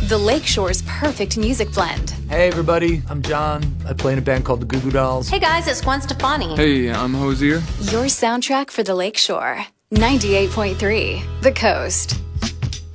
The Lakeshore's perfect music blend. Hey everybody, I'm John. I play in a band called the Goo Goo Dolls. Hey guys, it's Gwen Stefani. Hey, I'm Hosier. Your soundtrack for the Lakeshore. 98.3 The Coast.